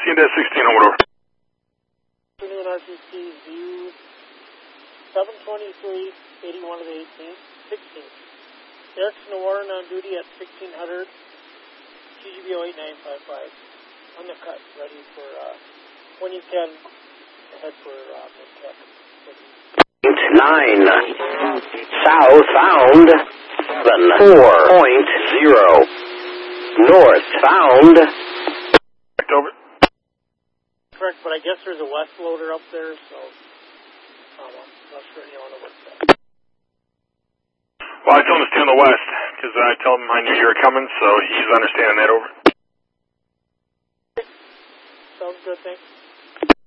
16-16, hold over. Afternoon, RCC, view 723, 81 of the 18th, 16th. Erickson Warren on duty at 1600, TGBO 8955. On the cut, ready for, when you can, head for Mid-Tech. 9, southbound, 4.0, northbound. Over. Correct, but I guess there's a west loader up there, so I'm not sure you want to work that. Well, I told him to stay on the west, because I told him I knew you were coming, so he's understanding that. Over. Sounds good, thanks.